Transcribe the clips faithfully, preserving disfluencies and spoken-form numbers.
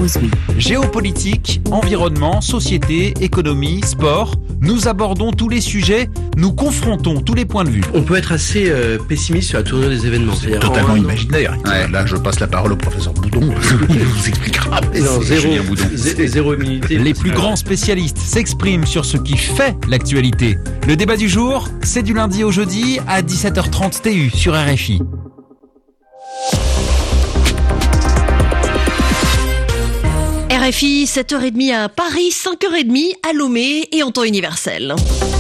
Roseby. Géopolitique, environnement, société, économie, sport. Nous abordons tous les sujets, nous confrontons tous les points de vue. On peut être assez euh, pessimiste sur la tournure des événements. C'est totalement imaginaire. Ouais. Là, je passe la parole au professeur Boudon. Il vous expliquera. Non, zéro, zéro, zéro immunité. Les plus grands spécialistes s'expriment sur ce qui fait l'actualité. Le débat du jour, c'est du lundi au jeudi à dix-sept heures trente T U sur R F I. R F I, sept heures trente à Paris, cinq heures trente à Lomé et en temps universel.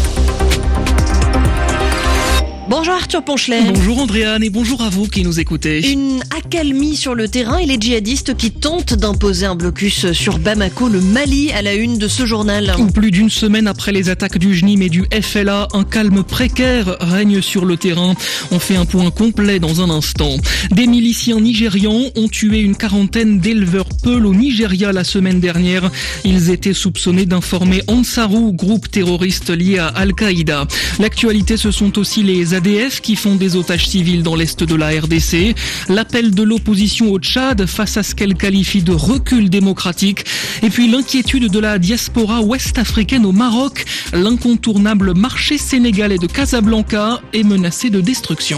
Bonjour Arthur Ponchelet. Bonjour Andréane et bonjour à vous qui nous écoutez. Une accalmie sur le terrain et les djihadistes qui tentent d'imposer un blocus sur Bamako, le Mali, à la une de ce journal. Plus d'une semaine après les attaques du J N I M et du F L A, un calme précaire règne sur le terrain. On fait un point complet dans un instant. Des miliciens nigérians ont tué une quarantaine d'éleveurs Peul au Nigeria la semaine dernière. Ils étaient soupçonnés d'informer Ansarou, groupe terroriste lié à Al-Qaïda. L'actualité, ce sont aussi les A D F qui font des otages civils dans l'est de la R D C. L'appel de l'opposition au Tchad face à ce qu'elle qualifie de recul démocratique. Et puis l'inquiétude de la diaspora ouest-africaine au Maroc. L'incontournable marché sénégalais de Casablanca est menacé de destruction.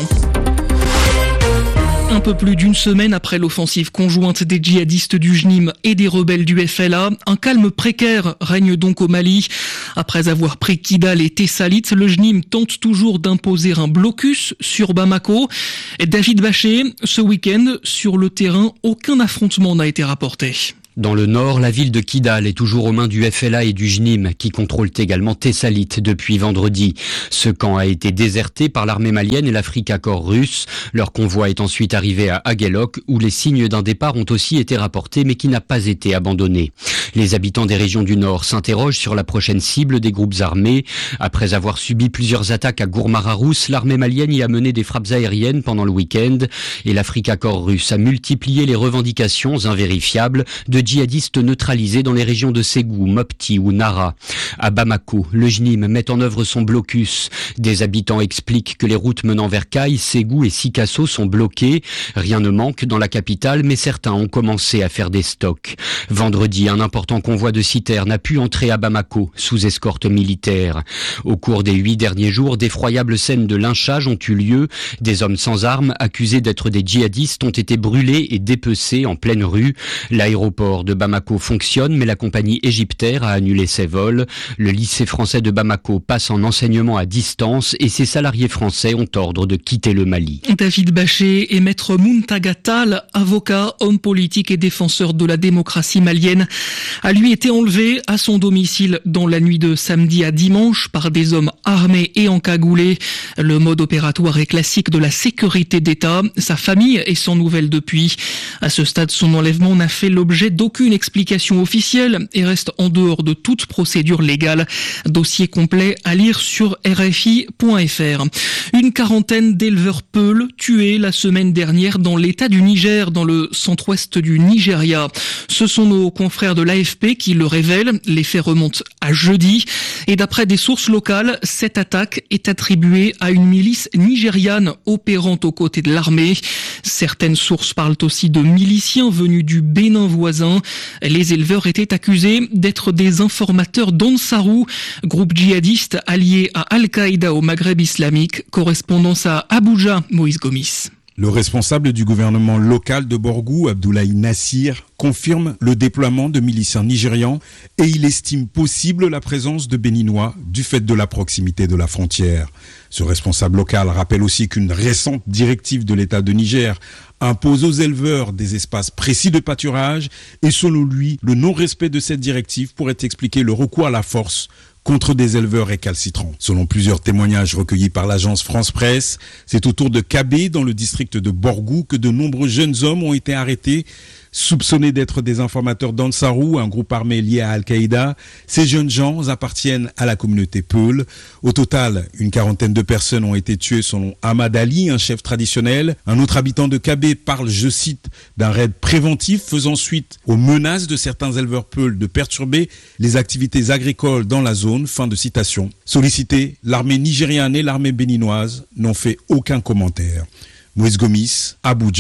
Un peu plus d'une semaine après l'offensive conjointe des djihadistes du J N I M et des rebelles du F L A, un calme précaire règne donc au Mali. Après avoir pris Kidal et Tessalit, le J N I M tente toujours d'imposer un blocus sur Bamako. Et David Baché, ce week-end, sur le terrain, aucun affrontement n'a été rapporté. Dans le nord, la ville de Kidal est toujours aux mains du F L A et du J N I M, qui contrôlent également Tessalit depuis vendredi. Ce camp a été déserté par l'armée malienne et l'Africa Corps russe. Leur convoi est ensuite arrivé à Aguelok, où les signes d'un départ ont aussi été rapportés, mais qui n'a pas été abandonné. Les habitants des régions du nord s'interrogent sur la prochaine cible des groupes armés. Après avoir subi plusieurs attaques à Gourmara-Rousse, l'armée malienne y a mené des frappes aériennes pendant le week-end, et l'Africa Corps russe a multiplié les revendications invérifiables de djihadistes neutralisés dans les régions de Ségou, Mopti ou Nara. À Bamako, le J N I M met en œuvre son blocus. Des habitants expliquent que les routes menant vers Kayes, Ségou et Sikasso sont bloquées. Rien ne manque dans la capitale, mais certains ont commencé à faire des stocks. Vendredi, un important convoi de citernes a pu entrer à Bamako, sous escorte militaire. Au cours des huit derniers jours, d'effroyables scènes de lynchage ont eu lieu. Des hommes sans armes, accusés d'être des djihadistes, ont été brûlés et dépecés en pleine rue. L'aéroport de Bamako fonctionne, mais la compagnie égyptaire a annulé ses vols. Le lycée français de Bamako passe en enseignement à distance et ses salariés français ont ordre de quitter le Mali. David Baché et maître Muntaga Tall, avocat, homme politique et défenseur de la démocratie malienne, a lui été enlevé à son domicile dans la nuit de samedi à dimanche par des hommes armés et encagoulés. Le mode opératoire est classique de la sécurité d'État. Sa famille est sans nouvelles depuis. À ce stade, son enlèvement n'a fait l'objet d'aucune explication officielle et reste en dehors de toute procédure légale. Dossier complet à lire sur R F I point F R. Une quarantaine d'éleveurs Peul tués la semaine dernière dans l'état du Niger, dans le centre-ouest du Nigeria. Ce sont nos confrères de l'A F P qui le révèlent. Les faits remontent à jeudi. Et d'après des sources locales, cette attaque est attribuée à une milice nigériane opérant aux côtés de l'armée. Certaines sources parlent aussi de miliciens venus du Bénin voisin. Les éleveurs étaient accusés d'être des informateurs d'Ansarou, groupe djihadiste allié à Al-Qaïda au Maghreb islamique. Correspondance à Abuja, Moïse Gomis. Le responsable du gouvernement local de Borgou, Abdoulaye Nassir, confirme le déploiement de miliciens nigérians et il estime possible la présence de Béninois du fait de la proximité de la frontière. Ce responsable local rappelle aussi qu'une récente directive de l'État de Niger impose aux éleveurs des espaces précis de pâturage et selon lui, le non-respect de cette directive pourrait expliquer le recours à la force contre des éleveurs récalcitrants. Selon plusieurs témoignages recueillis par l'agence France Presse, c'est autour de Kabé, dans le district de Borgou, que de nombreux jeunes hommes ont été arrêtés, soupçonnés d'être des informateurs d'Ansarou, un groupe armé lié à Al-Qaïda. Ces jeunes gens appartiennent à la communauté Peul. Au total, une quarantaine de personnes ont été tuées selon Ahmad Ali, un chef traditionnel. Un autre habitant de Kabé parle, je cite, d'un raid préventif faisant suite aux menaces de certains éleveurs Peul de perturber les activités agricoles dans la zone. Fin de citation. Sollicité, l'armée nigériane et l'armée béninoise n'ont fait aucun commentaire. Moïse Gomis, Abuja,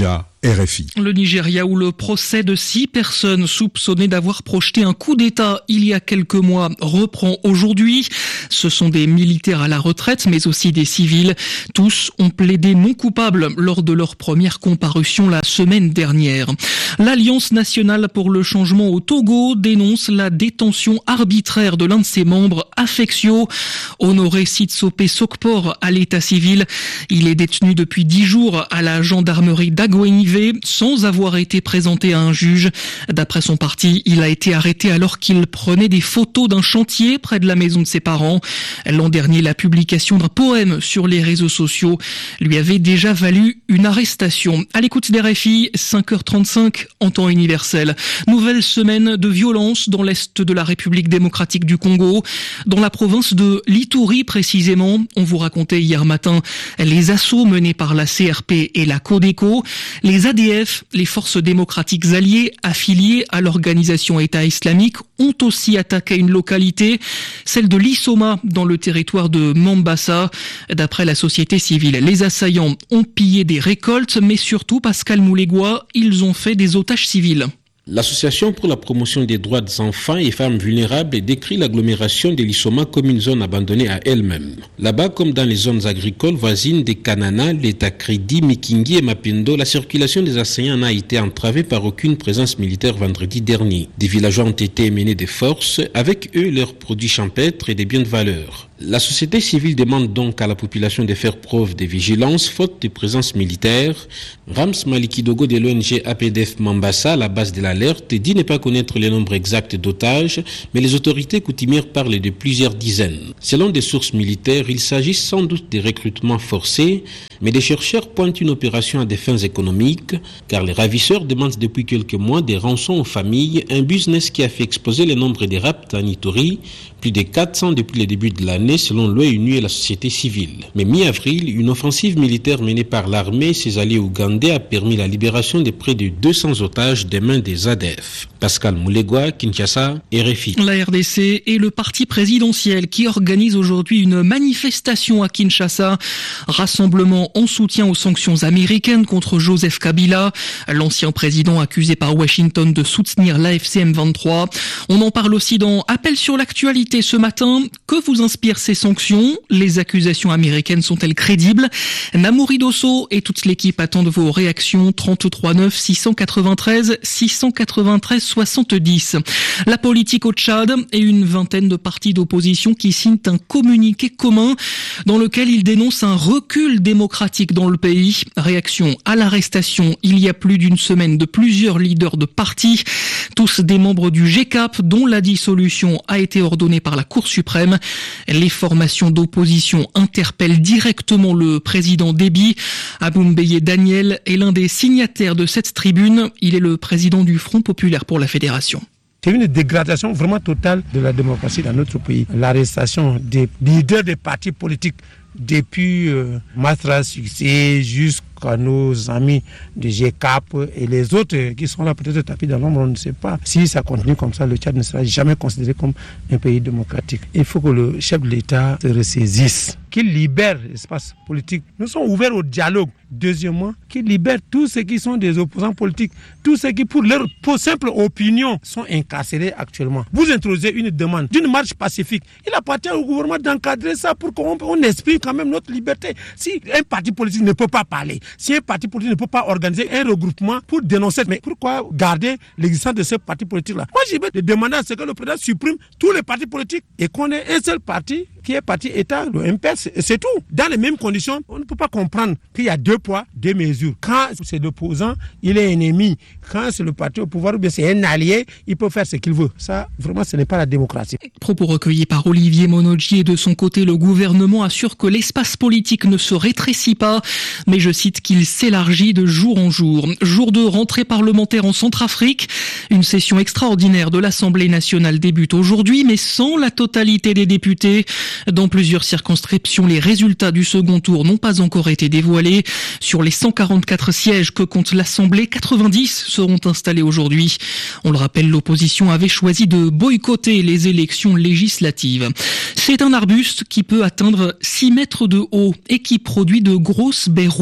R F I. Le Nigeria, où le procès de six personnes soupçonnées d'avoir projeté un coup d'État il y a quelques mois reprend aujourd'hui. Ce sont des militaires à la retraite, mais aussi des civils. Tous ont plaidé non coupables lors de leur première comparution la semaine dernière. L'Alliance nationale pour le changement au Togo dénonce la détention arbitraire de l'un de ses membres, Affectio. Honoré Sitsope Sokpor à l'état civil. Il est détenu depuis dix jours à la gendarmerie d'Agouenive sans avoir été présenté à un juge. D'après son parti, il a été arrêté alors qu'il prenait des photos d'un chantier près de la maison de ses parents. L'an dernier, la publication d'un poème sur les réseaux sociaux lui avait déjà valu une arrestation. À l'écoute des R F I, cinq heures trente-cinq en temps universel. Nouvelle semaine de violence dans l'est de la République démocratique du Congo. Dans la province de l'Ituri précisément, on vous racontait hier matin les assauts menés par la C R P et la Codeco. Les A D F, les forces démocratiques alliées affiliées à l'organisation État islamique, ont aussi attaqué une localité, celle de Lissoma, dans le territoire de Mambasa. D'après la société civile, les assaillants ont pillé des récoltes, mais surtout, Pascal Moulégois, ils ont fait des otages civils. L'Association pour la promotion des droits des enfants et femmes vulnérables décrit l'agglomération de Lissoma comme une zone abandonnée à elle-même. Là-bas, comme dans les zones agricoles voisines des Kanana, Letakredi, Mikingi et Mapendo, la circulation des assaillants n'a été entravée par aucune présence militaire vendredi dernier. Des villageois ont été menés de force, avec eux leurs produits champêtres et des biens de valeur. La société civile demande donc à la population de faire preuve de vigilance faute de présence militaire. Rams Malikidogo de l'O N G A P D F Mambasa, à la base de l'alerte, dit ne pas connaître le nombre exact d'otages, mais les autorités coutumières parlent de plusieurs dizaines. Selon des sources militaires, il s'agit sans doute de recrutements forcés, mais des chercheurs pointent une opération à des fins économiques, car les ravisseurs demandent depuis quelques mois des rançons aux familles, un business qui a fait exploser le nombre de rapts en Ituri, plus de quatre cents depuis le début de l'année selon l'ONU et la société civile. Mais mi-avril, une offensive militaire menée par l'armée et ses alliés ougandais a permis la libération de près de deux cents otages des mains des A D F. Pascal Moulégois, Kinshasa, R F I. La R D C et le parti présidentiel qui organise aujourd'hui une manifestation à Kinshasa, rassemblement en soutien aux sanctions américaines contre Joseph Kabila, l'ancien président accusé par Washington de soutenir l'A F C M vingt-trois. On en parle aussi dans Appel sur l'actualité ce matin. Que vous inspirent ces sanctions? Les accusations américaines sont-elles crédibles? Namouri Dosso et toute l'équipe attendent vos réactions. trente-trois neuf six cent quatre-vingt-treize six cent quatre-vingt-treize soixante-dix. La politique au Tchad et une vingtaine de partis d'opposition qui signent un communiqué commun dans lequel ils dénoncent un recul démocratique dans le pays. Réaction à l'arrestation il y a plus d'une semaine de plusieurs leaders de partis, tous des membres du G C A P dont la dissolution a été ordonnée par la Cour suprême. Les formations d'opposition interpellent directement le président Déby. Aboumbeye Daniel est l'un des signataires de cette tribune. Il est le président du Front populaire pour la fédération. C'est une dégradation vraiment totale de la démocratie dans notre pays. L'arrestation des leaders des partis politiques depuis euh, Matra Succès jusqu'à nos amis de G C A P et les autres qui sont là peut-être tapis dans l'ombre, on ne sait pas. Si ça continue comme ça, le Tchad ne sera jamais considéré comme un pays démocratique. Il faut que le chef de l'État se ressaisisse, qu'il libère l'espace politique. Nous sommes ouverts au dialogue. Deuxièmement, qu'il libère tous ceux qui sont des opposants politiques, tous ceux qui, pour leur simple opinion, sont incarcérés actuellement. Vous introduisez une demande d'une marche pacifique. Il appartient au gouvernement d'encadrer ça pour qu'on on exprime quand même notre liberté. Si un parti politique ne peut pas parler, si un parti politique ne peut pas organiser un regroupement pour dénoncer, mais pourquoi garder l'existence de ce parti politique-là? Moi, j'ai vais demander à ce que le président supprime tous les partis politiques et qu'on ait un seul parti qui est parti État, le M P S, c'est tout. Dans les mêmes conditions, on ne peut pas comprendre qu'il y a deux poids, deux mesures. Quand c'est l'opposant, il est ennemi. Quand c'est le parti au pouvoir, ou bien c'est un allié, il peut faire ce qu'il veut. Ça, vraiment, ce n'est pas la démocratie. Propos recueillis par Olivier Monodji et de son côté, le gouvernement assure que l'espace politique ne se rétrécit pas, mais je cite qu'il s'élargit de jour en jour. Jour de rentrée parlementaire en Centrafrique. Une session extraordinaire de l'Assemblée nationale débute aujourd'hui, mais sans la totalité des députés. Dans plusieurs circonscriptions, les résultats du second tour n'ont pas encore été dévoilés. Sur les cent quarante-quatre sièges que compte l'Assemblée, quatre-vingt-dix seront installés aujourd'hui. On le rappelle, l'opposition avait choisi de boycotter les élections législatives. C'est un arbuste qui peut atteindre six mètres de haut et qui produit de grosses baies rouges.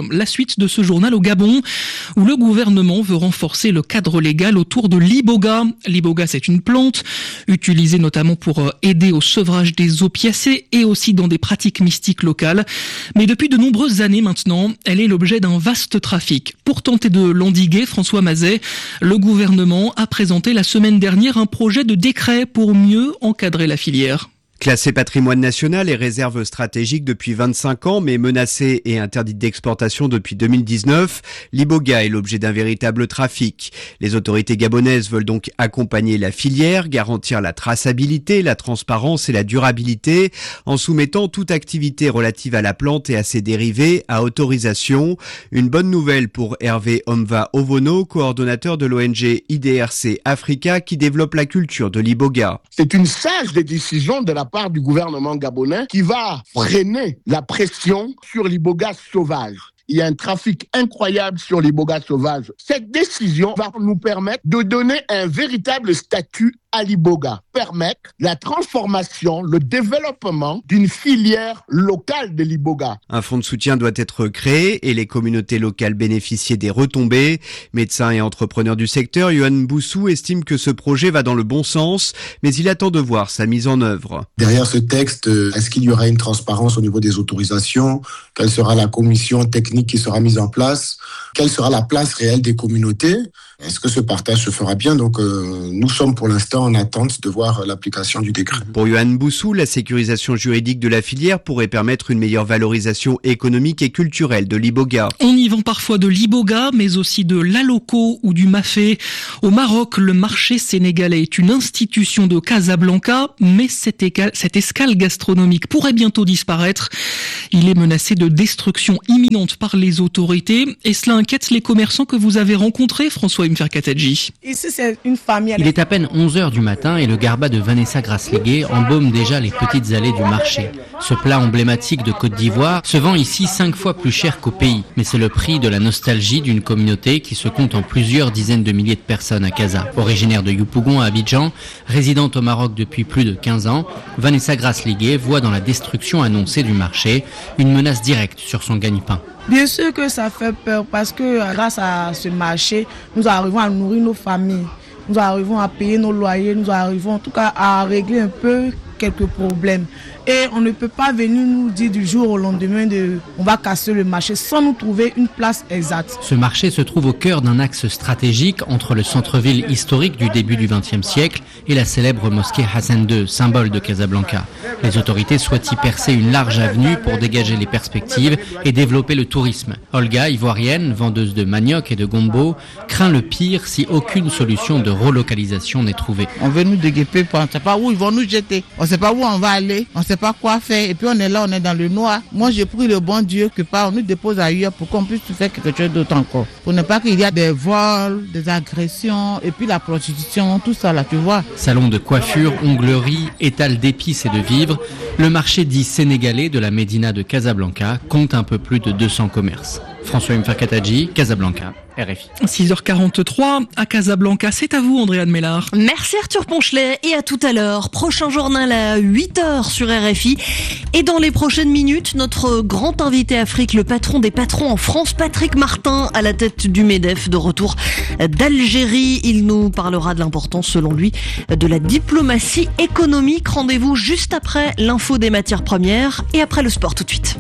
La suite de ce journal au Gabon, où le gouvernement veut renforcer le cadre légal autour de l'iboga. L'iboga, c'est une plante utilisée notamment pour aider au sevrage des opiacés et aussi dans des pratiques mystiques locales. Mais depuis de nombreuses années maintenant, elle est l'objet d'un vaste trafic. Pour tenter de l'endiguer, François Mazet, le gouvernement a présenté la semaine dernière un projet de décret pour mieux encadrer la filière. Classée patrimoine national et réserve stratégique depuis vingt-cinq ans, mais menacée et interdite d'exportation depuis deux mille dix-neuf, l'iboga est l'objet d'un véritable trafic. Les autorités gabonaises veulent donc accompagner la filière, garantir la traçabilité, la transparence et la durabilité, en soumettant toute activité relative à la plante et à ses dérivés à autorisation. Une bonne nouvelle pour Hervé Omva Ovono, coordonnateur de l'O N G I D R C Africa, qui développe la culture de l'iboga. C'est une sage décision de la part du gouvernement gabonais qui va freiner la pression sur l'iboga sauvage. Il y a un trafic incroyable sur l'iboga sauvage. Cette décision va nous permettre de donner un véritable statut à l'iboga, permettre la transformation, le développement d'une filière locale de l'iboga. Un fonds de soutien doit être créé et les communautés locales bénéficier des retombées. Médecin et entrepreneur du secteur, Yohan Boussou estime que ce projet va dans le bon sens, mais il attend de voir sa mise en œuvre. Derrière ce texte, est-ce qu'il y aura une transparence au niveau des autorisations? Quelle sera la commission technique qui sera mise en place? Quelle sera la place réelle des communautés? Est-ce que ce partage se fera bien? Donc euh, nous sommes pour l'instant en attente de voir l'application du décret. Pour Yohan Boussou, la sécurisation juridique de la filière pourrait permettre une meilleure valorisation économique et culturelle de l'iboga. On y vend parfois de l'iboga, mais aussi de l'aloco ou du mafé. Au Maroc, le marché sénégalais est une institution de Casablanca, mais cette, éca- cette escale gastronomique pourrait bientôt disparaître. Il est menacé de destruction imminente par les autorités, et cela inquiète les commerçants que vous avez rencontrés, François Mferkatadji. Ici, c'est une famille. Il est à peine onze heures du matin et le garba de Vanessa Grasleguet embaume déjà les petites allées du marché. Ce plat emblématique de Côte d'Ivoire se vend ici cinq fois plus cher qu'au pays. Mais c'est le prix de la nostalgie d'une communauté qui se compte en plusieurs dizaines de milliers de personnes à Casa. Originaire de Yopougon à Abidjan, résidente au Maroc depuis plus de quinze ans, Vanessa Grasleguet voit dans la destruction annoncée du marché une menace directe sur son gagne-pain. Bien sûr que ça fait peur parce que grâce à ce marché, nous arrivons à nourrir nos familles, nous arrivons à payer nos loyers, nous arrivons en tout cas à régler un peu quelques problèmes. Et on ne peut pas venir nous dire du jour au lendemain de on va casser le marché sans nous trouver une place exacte. Ce marché se trouve au cœur d'un axe stratégique entre le centre-ville historique du début du vingtième siècle et la célèbre mosquée Hassan deux, symbole de Casablanca. Les autorités souhaitent y percer une large avenue pour dégager les perspectives et développer le tourisme. Olga, ivoirienne, vendeuse de manioc et de gombo, craint le pire si aucune solution de relocalisation n'est trouvée. On veut nous déguiper, on ne sait pas où ils vont nous jeter, on ne sait pas où on va aller, on ne sait pas quoi faire et puis on est là, on est dans le noir. Moi j'ai pris le bon Dieu que pas on nous dépose ailleurs pour qu'on puisse faire quelque chose d'autre encore. Pour ne pas qu'il y ait des vols, des agressions et puis la prostitution, tout ça là, tu vois. Salon de coiffure, onglerie, étal d'épices et de vivres, le marché dit sénégalais de la Médina de Casablanca compte un peu plus de deux cents commerces. François Mferkatadji, Casablanca, R F I. six heures quarante-trois à Casablanca, c'est à vous Andréane Mélard. Merci Arthur Ponchelet et à tout à l'heure. Prochain journal à huit heures sur R F I. Et dans les prochaines minutes, notre grand invité Afrique, le patron des patrons en France, Patrick Martin, à la tête du MEDEF, de retour d'Algérie. Il nous parlera de l'importance, selon lui, de la diplomatie économique. Rendez-vous juste après l'info des matières premières et après le sport tout de suite.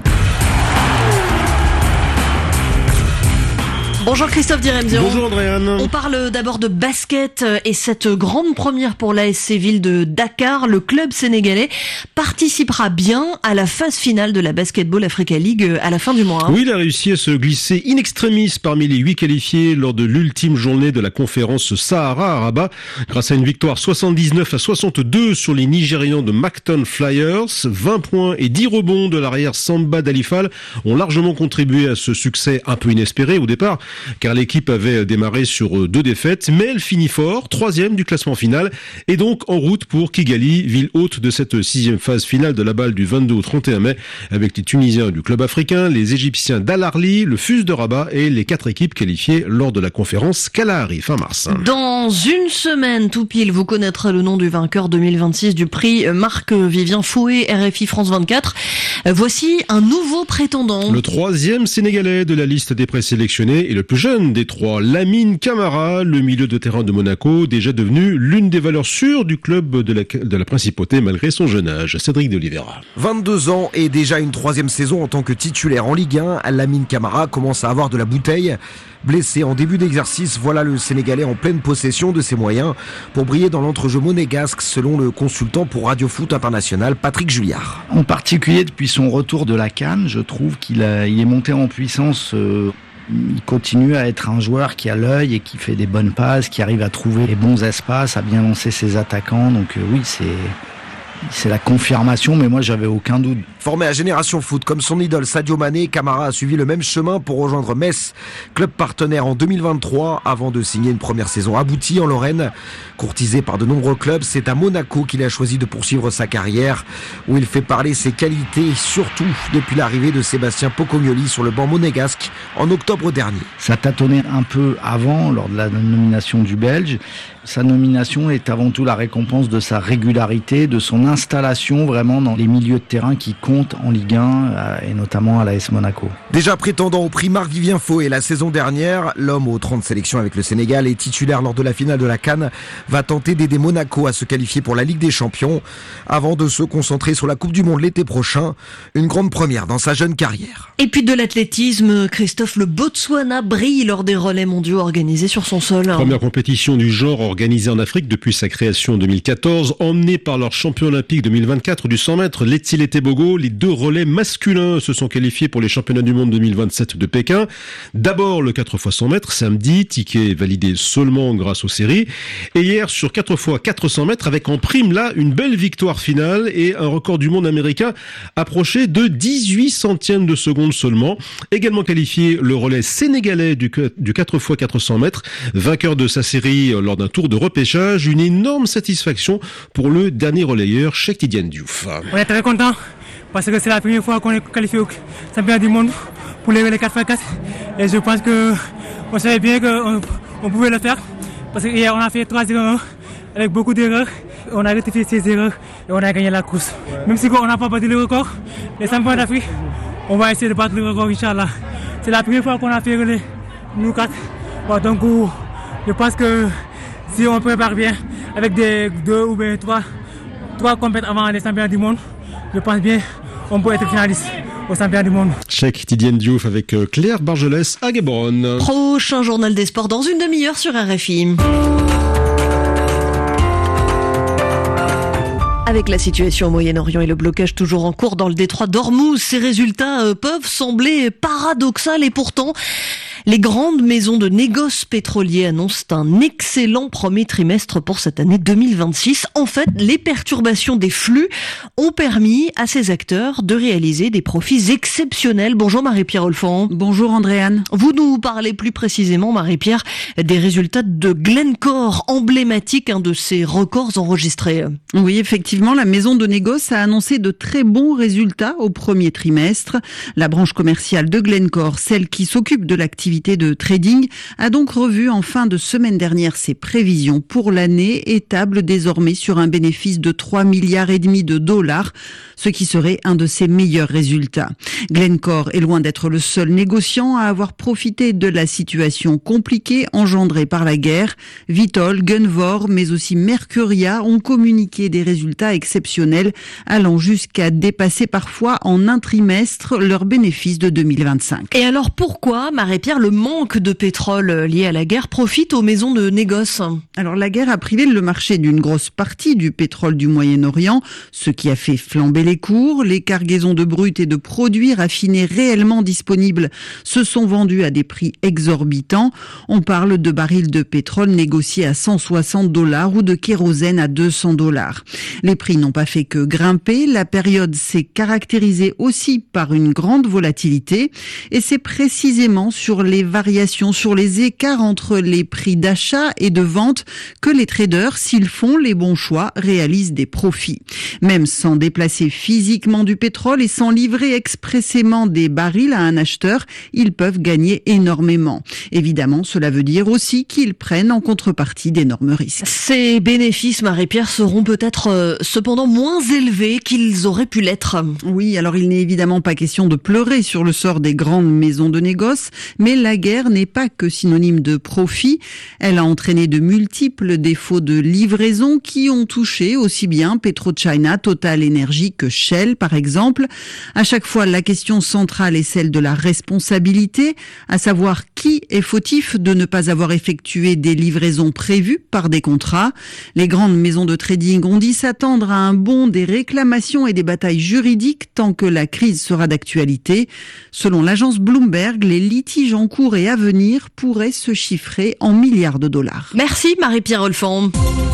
Bonjour Christophe Diremzian. Bonjour Andréane. On parle d'abord de basket et cette grande première pour l'A S C Ville de Dakar. Le club sénégalais participera bien à la phase finale de la Basketball Africa League à la fin du mois. Oui, il a réussi à se glisser in extremis parmi les huit qualifiés lors de l'ultime journée de la conférence Sahara à Rabat. Grâce à une victoire soixante-dix-neuf à soixante-deux sur les Nigérians de Macton Flyers, vingt points et dix rebonds de l'arrière Samba Dalifal ont largement contribué à ce succès un peu inespéré au départ. car l'équipe avait démarré sur deux défaites, mais elle finit fort, troisième du classement final, et donc en route pour Kigali, ville hôte de cette sixième phase finale de la balle du vingt-deux au trente et un mai, avec les Tunisiens du club africain, les Égyptiens d'Al Ahly, le F U S de Rabat et les quatre équipes qualifiées lors de la conférence Kalahari fin mars. Dans une semaine, tout pile, vous connaîtrez le nom du vainqueur deux mille vingt-six du prix Marc-Vivien Fouet R F I France vingt-quatre. Voici un nouveau prétendant. Le troisième Sénégalais de la liste des présélectionnés et le plus jeune des trois, Lamine Camara, le milieu de terrain de Monaco, déjà devenu l'une des valeurs sûres du club de la, de la principauté malgré son jeune âge. Cédric de Oliveira. vingt-deux ans et déjà une troisième saison en tant que titulaire en Ligue un, Lamine Camara commence à avoir de la bouteille. Blessé en début d'exercice, voilà le Sénégalais en pleine possession de ses moyens pour briller dans l'entrejeu monégasque, selon le consultant pour Radio Foot International, Patrick Julliard. En particulier depuis son retour de la CAN, je trouve qu'il a, il est monté en puissance. Euh... Il continue à être un joueur qui a l'œil et qui fait des bonnes passes, qui arrive à trouver les bons espaces, à bien lancer ses attaquants. Donc euh, oui, c'est... C'est la confirmation, mais moi j'avais aucun doute. Formé à Génération Foot comme son idole Sadio Mané, Camara a suivi le même chemin pour rejoindre Metz, club partenaire en deux mille vingt-trois, avant de signer une première saison aboutie en Lorraine. Courtisé par de nombreux clubs, c'est à Monaco qu'il a choisi de poursuivre sa carrière, où il fait parler ses qualités, surtout depuis l'arrivée de Sébastien Pocognoli sur le banc monégasque en octobre dernier. Ça tâtonnait un peu avant, lors de la nomination du Belge. Sa nomination est avant tout la récompense de sa régularité, de son installation vraiment dans les milieux de terrain qui comptent en Ligue un et notamment à l'A S Monaco. Déjà prétendant au prix Marc-Vivien Fouet la saison dernière, l'homme aux trente sélections avec le Sénégal et titulaire lors de la finale de la CAN va tenter d'aider Monaco à se qualifier pour la Ligue des Champions avant de se concentrer sur la Coupe du Monde l'été prochain, une grande première dans sa jeune carrière. Et puis de l'athlétisme, Christophe, le Botswana brille lors des relais mondiaux organisés sur son sol. Première compétition du genre organisée en Afrique depuis sa création en deux mille quatorze, emmenée par leur champion olympique deux mille vingt-quatre du cent mètres, Letsile Tebogo. Les deux relais masculins se sont qualifiés pour les championnats du monde deux mille vingt-sept de Pékin. D'abord le quatre fois cent mètres samedi, ticket validé seulement grâce aux séries. Et hier sur quatre fois quatre cents mètres avec en prime là une belle victoire finale et un record du monde américain approché de dix-huit centièmes de seconde seulement. Également qualifié le relais sénégalais du, du quatre fois quatre cents mètres, vainqueur de sa série lors d'un tour de repêchage. Une énorme satisfaction pour le dernier relayeur, Cheikh Tidiane Diouf. On est très content parce que c'est la première fois qu'on est qualifié au championnat du monde pour les relais quatre fois quatre et je pense qu'on savait bien qu'on on pouvait le faire parce qu'hier on a fait trois erreurs avec beaucoup d'erreurs. On a rectifié ces erreurs et on a gagné la course. Même si on n'a pas battu le record, les champions d'Afrique, on va essayer de battre le record, Inch'Allah. C'est la première fois qu'on a fait relais, nous quatre. Bon, donc je pense que si on prépare bien avec des deux ou bien trois, trois compétitions avant les championnats du monde, je pense bien on peut être finaliste au championnat du monde. Cheikh Tidiane Diouf avec Claire Bargelès à Gaborone. Prochain journal des sports dans une demi-heure sur R F I. Avec la situation au Moyen-Orient et le blocage toujours en cours dans le détroit d'Ormuz, ces résultats euh, peuvent sembler paradoxaux et pourtant, les grandes maisons de négoce pétroliers annoncent un excellent premier trimestre pour cette année deux mille vingt-six. En fait, les perturbations des flux ont permis à ces acteurs de réaliser des profits exceptionnels. Bonjour Marie-Pierre Olfand. Bonjour Andréane. Vous nous parlez plus précisément, Marie-Pierre, des résultats de Glencore, emblématique, un de ces records enregistrés. Oui, effectivement, la maison de négoce a annoncé de très bons résultats au premier trimestre. La branche commerciale de Glencore, celle qui s'occupe de l'activité de trading, a donc revu en fin de semaine dernière ses prévisions pour l'année et table désormais sur un bénéfice de trois milliards et demi de dollars, ce qui serait un de ses meilleurs résultats. Glencore est loin d'être le seul négociant à avoir profité de la situation compliquée engendrée par la guerre. Vitol, Gunvor, mais aussi Mercuria ont communiqué des résultats exceptionnels, allant jusqu'à dépasser parfois en un trimestre leurs bénéfices de deux mille vingt-cinq. Et alors pourquoi, Marie-Pierre, le manque de pétrole lié à la guerre profite aux maisons de négoce? Alors la guerre a privé le marché d'une grosse partie du pétrole du Moyen-Orient, ce qui a fait flamber les cours. Les cargaisons de brut et de produits raffinés réellement disponibles se sont vendues à des prix exorbitants. On parle de barils de pétrole négociés à cent soixante dollars ou de kérosène à deux cents dollars. Les prix n'ont pas fait que grimper. La période s'est caractérisée aussi par une grande volatilité et c'est précisément sur les les variations sur les écarts entre les prix d'achat et de vente que les traders, s'ils font les bons choix, réalisent des profits. Même sans déplacer physiquement du pétrole et sans livrer expressément des barils à un acheteur, ils peuvent gagner énormément. Évidemment, cela veut dire aussi qu'ils prennent en contrepartie d'énormes risques. Ces bénéfices, Marie-Pierre, seront peut-être euh, cependant moins élevés qu'ils auraient pu l'être. Oui, alors il n'est évidemment pas question de pleurer sur le sort des grandes maisons de négoce, mais la guerre n'est pas que synonyme de profit. Elle a entraîné de multiples défauts de livraison qui ont touché aussi bien PetroChina, Total Energy que Shell, par exemple. À chaque fois, la question centrale est celle de la responsabilité, à savoir qui est fautif de ne pas avoir effectué des livraisons prévues par des contrats. Les grandes maisons de trading ont dit s'attendre à un bond des réclamations et des batailles juridiques tant que la crise sera d'actualité. Selon l'agence Bloomberg, les litiges en cours et à venir pourraient se chiffrer en milliards de dollars. Merci Marie-Pierre Olfand.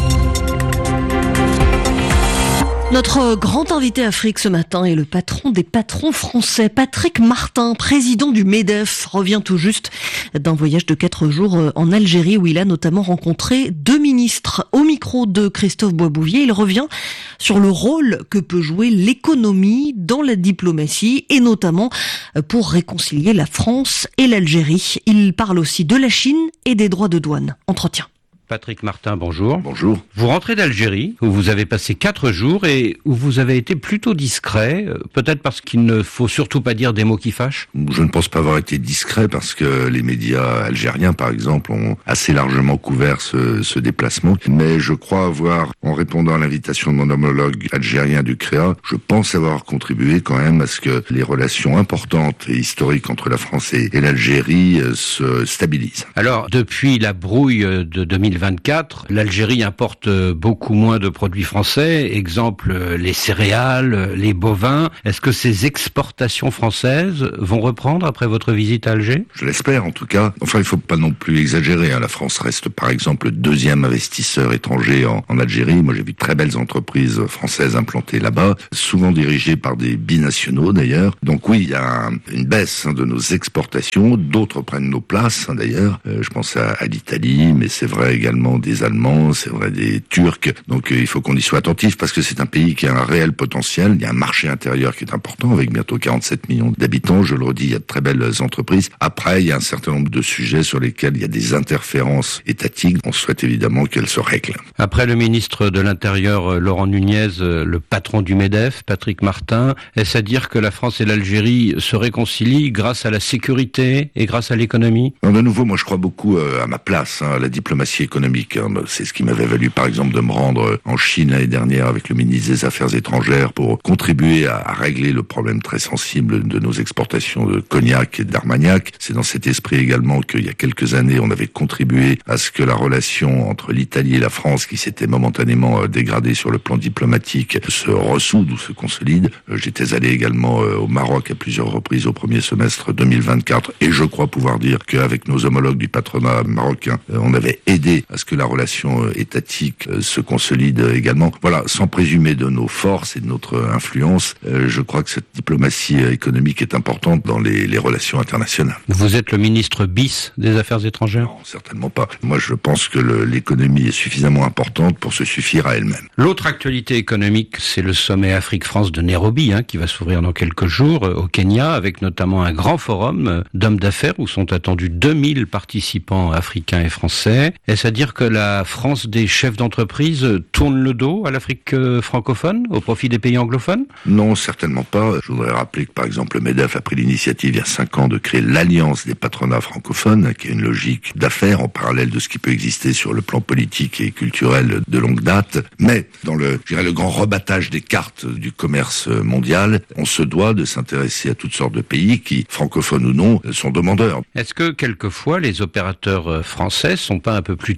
Notre grand invité Afrique ce matin est le patron des patrons français, Patrick Martin, président du MEDEF, revient tout juste d'un voyage de quatre jours en Algérie où il a notamment rencontré deux ministres. Au micro de Christophe Boisbouvier, il revient sur le rôle que peut jouer l'économie dans la diplomatie et notamment pour réconcilier la France et l'Algérie. Il parle aussi de la Chine et des droits de douane. Entretien. Patrick Martin, bonjour. Bonjour. Vous rentrez d'Algérie, où vous avez passé quatre jours et où vous avez été plutôt discret, peut-être parce qu'il ne faut surtout pas dire des mots qui fâchent. Je ne pense pas avoir été discret parce que les médias algériens, par exemple, ont assez largement couvert ce, ce déplacement. Mais je crois avoir, en répondant à l'invitation de mon homologue algérien du C R E A, je pense avoir contribué quand même à ce que les relations importantes et historiques entre la France et, et l'Algérie se stabilisent. Alors, depuis la brouille de deux mille vingt-quatre, l'Algérie importe beaucoup moins de produits français, exemple les céréales, les bovins. Est-ce que ces exportations françaises vont reprendre après votre visite à Alger ? Je l'espère en tout cas. Enfin, il ne faut pas non plus exagérer. Hein. La France reste par exemple le deuxième investisseur étranger en, en Algérie. Moi, j'ai vu de très belles entreprises françaises implantées là-bas, souvent dirigées par des binationaux d'ailleurs. Donc oui, il y a un, une baisse hein, de nos exportations. D'autres prennent nos places hein, d'ailleurs. Euh, je pense à, à l'Italie, mais c'est vrai également des Allemands, c'est vrai des Turcs. Donc euh, il faut qu'on y soit attentif parce que c'est un pays qui a un réel potentiel. Il y a un marché intérieur qui est important avec bientôt quarante-sept millions d'habitants. Je le redis, il y a de très belles entreprises. Après, il y a un certain nombre de sujets sur lesquels il y a des interférences étatiques. On souhaite évidemment qu'elles se règlent. Après le ministre de l'Intérieur, Laurent Nunez, le patron du MEDEF, Patrick Martin, est-ce à dire que la France et l'Algérie se réconcilient grâce à la sécurité et grâce à l'économie ? Non, de nouveau, moi je crois beaucoup à ma place, hein, à la diplomatie économique. C'est ce qui m'avait valu par exemple de me rendre en Chine l'année dernière avec le ministre des Affaires étrangères pour contribuer à, à régler le problème très sensible de nos exportations de cognac et d'armagnac. C'est dans cet esprit également qu'il y a quelques années on avait contribué à ce que la relation entre l'Italie et la France, qui s'était momentanément dégradée sur le plan diplomatique, se ressoude ou se consolide. J'étais allé également au Maroc à plusieurs reprises au premier semestre deux mille vingt-quatre et je crois pouvoir dire qu'avec nos homologues du patronat marocain, on avait aidé à ce que la relation étatique se consolide également. Voilà, sans présumer de nos forces et de notre influence, je crois que cette diplomatie économique est importante dans les, les relations internationales. Vous êtes le ministre bis des Affaires étrangères ? Non, certainement pas. Moi, je pense que le, l'économie est suffisamment importante pour se suffire à elle-même. L'autre actualité économique, c'est le sommet Afrique-France de Nairobi, hein, qui va s'ouvrir dans quelques jours au Kenya, avec notamment un grand forum d'hommes d'affaires où sont attendus deux mille participants africains et français. Est-ce à dire que la France des chefs d'entreprise tourne le dos à l'Afrique francophone au profit des pays anglophones ? Non, certainement pas. Je voudrais rappeler que par exemple le MEDEF a pris l'initiative il y a cinq ans de créer l'Alliance des patronats francophones, qui est une logique d'affaires en parallèle de ce qui peut exister sur le plan politique et culturel de longue date. Mais dans le, je dirais, le grand rebattage des cartes du commerce mondial, on se doit de s'intéresser à toutes sortes de pays qui, francophones ou non, sont demandeurs. Est-ce que quelquefois les opérateurs français sont pas un peu plus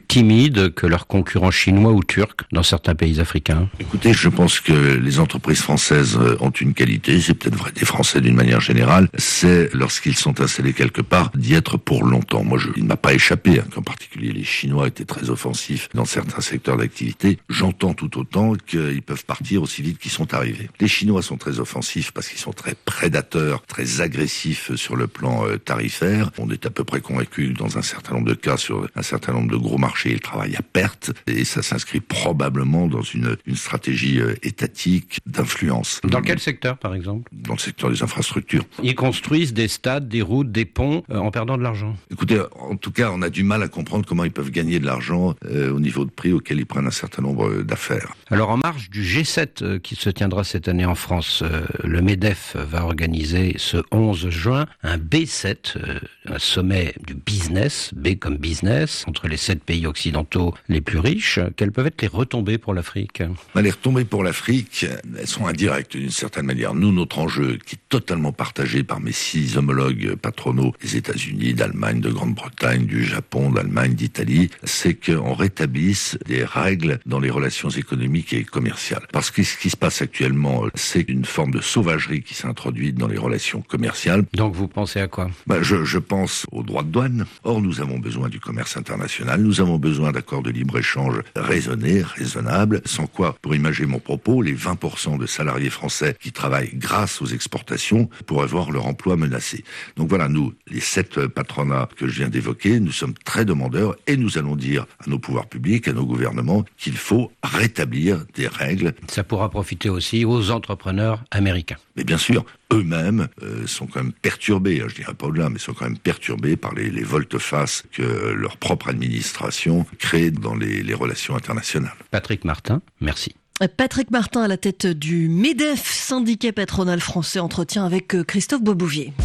timides que leurs concurrents chinois ou turcs dans certains pays africains? Écoutez, je pense que les entreprises françaises ont une qualité, c'est peut-être vrai des Français d'une manière générale, c'est lorsqu'ils sont installés quelque part d'y être pour longtemps. Moi, je, il ne m'a pas échappé hein, qu'en particulier les Chinois étaient très offensifs dans certains secteurs d'activité. J'entends tout autant qu'ils peuvent partir aussi vite qu'ils sont arrivés. Les Chinois sont très offensifs parce qu'ils sont très prédateurs, très agressifs sur le plan euh, tarifaire. On est à peu près convaincu que dans un certain nombre de cas, sur un certain nombre de gros marchés, ils travaillent à perte et ça s'inscrit probablement dans une, une stratégie euh, étatique d'influence. Dans quel secteur, par exemple? Dans le secteur des infrastructures. Ils construisent des stades, des routes, des ponts euh, en perdant de l'argent. Écoutez, en tout cas, on a du mal à comprendre comment ils peuvent gagner de l'argent euh, au niveau de prix auquel ils prennent un certain nombre d'affaires. Alors, en marge du G sept euh, qui se tiendra cette année en France, euh, le MEDEF va organiser ce onze juin un B sept, euh, un sommet du business, B comme business, entre les sept pays occidentaux les plus riches. Quelles peuvent être les retombées pour l'Afrique? Les retombées pour l'Afrique, elles sont indirectes d'une certaine manière. Nous, notre enjeu, qui est totalement partagé par mes six homologues patronaux des États-Unis, d'Allemagne, de Grande-Bretagne, du Japon, d'Allemagne, d'Italie, c'est qu'on rétablisse des règles dans les relations économiques et commerciales. Parce que ce qui se passe actuellement, c'est une forme de sauvagerie qui s'est introduite dans les relations commerciales. Donc vous pensez à quoi? Ben, je, je pense aux droits de douane. Or, nous avons besoin du commerce international, nous avons besoin d'accords de libre-échange raisonnés, raisonnables, sans quoi, pour imager mon propos, les vingt pour cent de salariés français qui travaillent grâce aux exportations pourraient voir leur emploi menacé. Donc voilà, nous, les sept patronats que je viens d'évoquer, nous sommes très demandeurs et nous allons dire à nos pouvoirs publics, à nos gouvernements, qu'il faut rétablir des règles. Ça pourra profiter aussi aux entrepreneurs américains. Mais bien sûr, eux-mêmes euh, sont quand même perturbés, je dirais pas au-delà, mais sont quand même perturbés par les, les volte-face que leur propre administration crée dans les, les relations internationales. Patrick Martin, merci. Patrick Martin à la tête du MEDEF, syndicat patronal français, entretien avec Christophe Boisbouvier.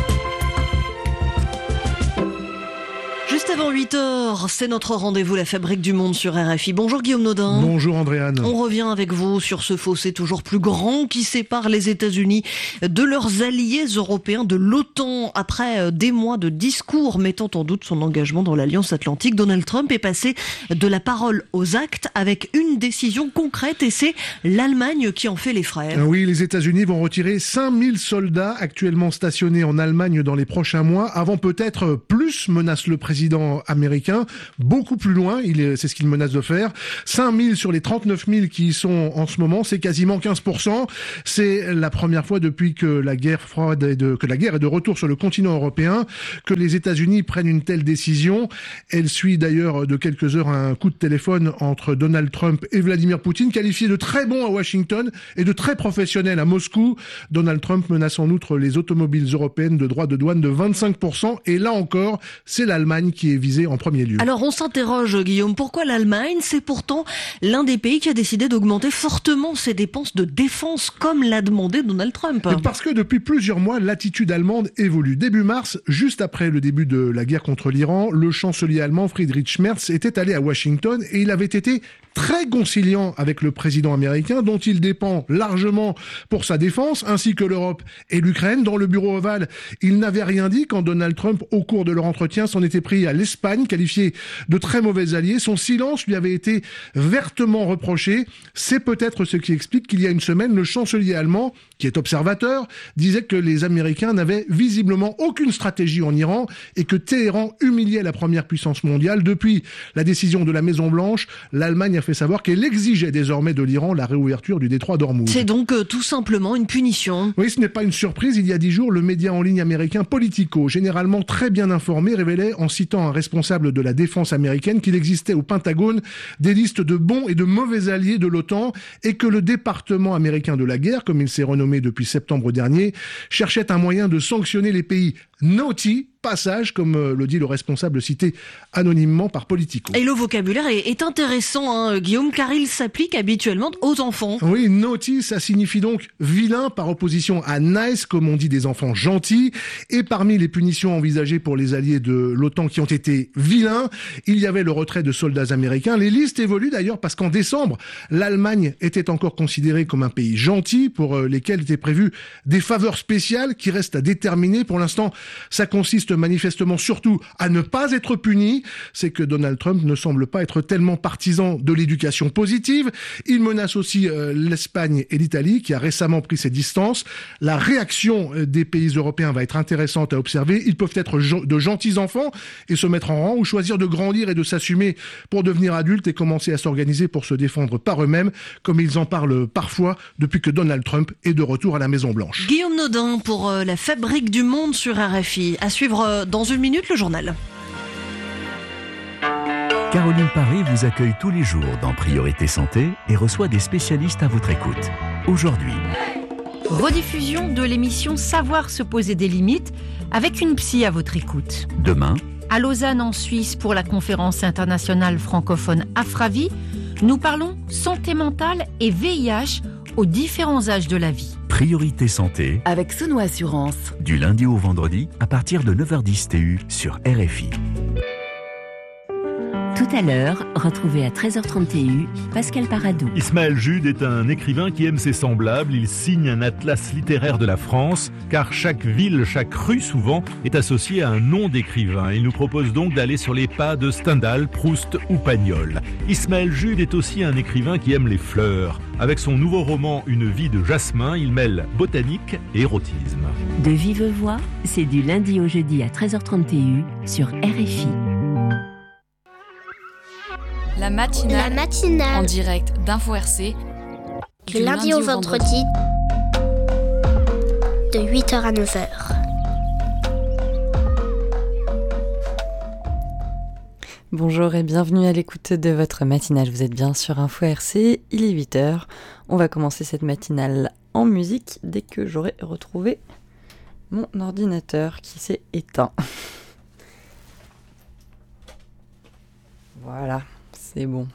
Juste avant huit heures, c'est notre rendez-vous, la Fabrique du Monde sur R F I. Bonjour Guillaume Naudin. Bonjour Andréane. On revient avec vous sur ce fossé toujours plus grand qui sépare les États-Unis de leurs alliés européens, de l'OTAN. Après des mois de discours mettant en doute son engagement dans l'Alliance Atlantique, Donald Trump est passé de la parole aux actes avec une décision concrète et c'est l'Allemagne qui en fait les frais. Oui, les États-Unis vont retirer cinq mille soldats actuellement stationnés en Allemagne dans les prochains mois, avant peut-être plus, menace le président américain, beaucoup plus loin, il est, c'est ce qu'il menace de faire. cinq mille sur les trente-neuf mille qui y sont en ce moment, c'est quasiment quinze pour cent. C'est la première fois depuis que la guerre froide est de, que la guerre est de retour sur le continent européen que les États-Unis prennent une telle décision. Elle suit d'ailleurs de quelques heures un coup de téléphone entre Donald Trump et Vladimir Poutine, qualifié de très bon à Washington et de très professionnel à Moscou. Donald Trump menace en outre les automobiles européennes de droits de douane de vingt-cinq pour cent et là encore, c'est l'Allemagne qui est visée en premier lieu. Alors on s'interroge, Guillaume, pourquoi l'Allemagne? C'est pourtant l'un des pays qui a décidé d'augmenter fortement ses dépenses de défense, comme l'a demandé Donald Trump. Parce que depuis plusieurs mois, l'attitude allemande évolue. Début mars, juste après le début de la guerre contre l'Iran, le chancelier allemand Friedrich Merz était allé à Washington et il avait été très conciliant avec le président américain, dont il dépend largement pour sa défense, ainsi que l'Europe et l'Ukraine. Dans le bureau ovale, il n'avait rien dit quand Donald Trump, au cours de leur entretien, s'en était pris à l'Espagne, qualifié de très mauvais allié. Son silence lui avait été vertement reproché. C'est peut-être ce qui explique qu'il y a une semaine, le chancelier allemand, qui est observateur, disait que les Américains n'avaient visiblement aucune stratégie en Iran et que Téhéran humiliait la première puissance mondiale. Depuis la décision de la Maison-Blanche, l'Allemagne a fait savoir qu'elle exigeait désormais de l'Iran la réouverture du détroit d'Ormuz. C'est donc euh, tout simplement une punition. Oui, ce n'est pas une surprise. Il y a dix jours, le média en ligne américain Politico, généralement très bien informé, révélait en citant un responsable de la défense américaine qu'il existait au Pentagone des listes de bons et de mauvais alliés de l'OTAN et que le département américain de la guerre, comme il s'est renommé depuis septembre dernier, cherchait un moyen de sanctionner les pays naughty, passage, comme le dit le responsable cité anonymement par Politico. Et le vocabulaire est, est intéressant, hein, Guillaume, car il s'applique habituellement aux enfants. Oui, naughty, ça signifie donc vilain, par opposition à nice, comme on dit des enfants gentils. Et parmi les punitions envisagées pour les alliés de l'OTAN qui ont été vilains, il y avait le retrait de soldats américains. Les listes évoluent d'ailleurs parce qu'en décembre, l'Allemagne était encore considérée comme un pays gentil pour lesquels étaient prévues des faveurs spéciales qui restent à déterminer. Pour l'instant, Ça consiste manifestement surtout à ne pas être puni. C'est que Donald Trump ne semble pas être tellement partisan de l'éducation positive. Il menace aussi euh, l'Espagne et l'Italie qui a récemment pris ses distances. La réaction des pays européens va être intéressante à observer. Ils peuvent être de gentils enfants et se mettre en rang, ou choisir de grandir et de s'assumer pour devenir adultes et commencer à s'organiser pour se défendre par eux-mêmes, comme ils en parlent parfois depuis que Donald Trump est de retour à la Maison-Blanche. Guillaume Nodin pour euh, la Fabrique du Monde sur R F I. À suivre euh, dans une minute le journal. Caroline Paré vous accueille tous les jours dans Priorité Santé et reçoit des spécialistes à votre écoute. Aujourd'hui, rediffusion de l'émission Savoir se poser des limites avec une psy à votre écoute. demain, à Lausanne en Suisse pour la conférence internationale francophone Afravi, nous parlons santé mentale et V I H aux différents âges de la vie. Priorité Santé avec Sono Assurance. Du lundi au vendredi à partir de neuf heures dix T U sur R F I. Tout à l'heure, retrouvez à treize heures trente T U Pascal Paradou. Ismaël Jude est un écrivain qui aime ses semblables. Il signe un atlas littéraire de la France, car chaque ville, chaque rue souvent, est associée à un nom d'écrivain. Il nous propose donc d'aller sur les pas de Stendhal, Proust ou Pagnol. Ismaël Jude est aussi un écrivain qui aime les fleurs. Avec son nouveau roman Une vie de jasmin, il mêle botanique et érotisme. De vive voix, c'est du lundi au jeudi à treize heures trente T U sur R F I. La matinale, La matinale en direct d'Info R C du, du lundi, lundi au vendredi, vendredi de huit heures à neuf heures. Bonjour et bienvenue à l'écoute de votre matinale. Vous êtes bien sur Info R C, il est huit heures. On va commencer cette matinale en musique dès que j'aurai retrouvé mon ordinateur qui s'est éteint. Voilà. C'est bon.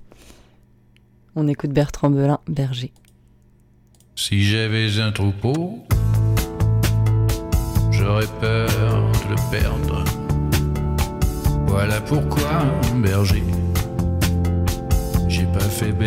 On écoute Bertrand Belin, Berger. Si j'avais un troupeau, j'aurais peur de le perdre. Voilà pourquoi, berger, j'ai pas fait berger.